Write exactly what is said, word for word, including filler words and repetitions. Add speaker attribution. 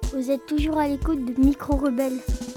Speaker 1: Vous êtes toujours à l'écoute de Micro Rebelle.